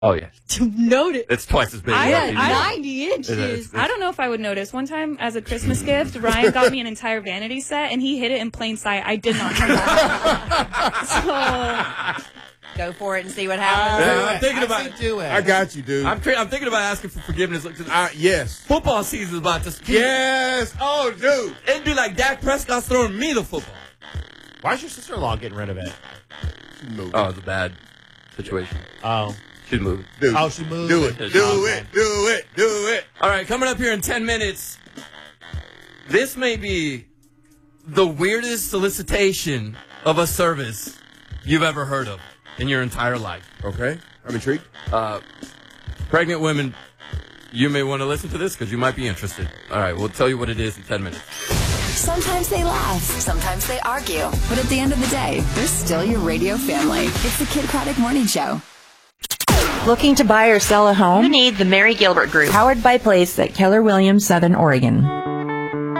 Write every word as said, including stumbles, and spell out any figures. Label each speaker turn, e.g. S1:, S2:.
S1: Oh, yeah.
S2: To notice.
S1: It's twice as big.
S2: I
S1: as
S2: had
S1: I,
S2: ninety inches.
S1: It is.
S3: I don't know if I would notice. One time, as a Christmas gift, Ryan got me an entire vanity set, and he hid it in plain sight. I did not know that. So...
S2: Go for it and see what happens.
S1: Yeah, I'm thinking
S4: I
S1: about
S4: say do it.
S5: I got you, dude.
S1: I'm, I'm thinking about asking for forgiveness. Look,
S5: Uh, yes.
S1: football season is about to speak.
S5: Yes. Oh, dude.
S1: It'd be like Dak Prescott's throwing me the football.
S4: Why is your sister-in-law getting rid of it?
S1: Oh, it's a bad situation.
S4: Oh.
S1: She's moving.
S5: Dude.
S4: Oh, she moved.
S5: Do it. Do it. Do it. Do it.
S1: All right, coming up here in ten minutes, this may be the weirdest solicitation of a service you've ever heard of in your entire life.
S5: Okay. I'm intrigued.
S1: Uh, pregnant women, you may want to listen to this because you might be interested. All right, we'll tell you what it is in ten minutes.
S6: Sometimes they laugh, sometimes they argue, but at the end of the day, they're still your radio family. It's the Kid Craddock Morning Show.
S7: Looking to buy or sell a home?
S8: You need the Mary Gilbert Group.
S7: Powered by Place at Keller Williams, Southern Oregon.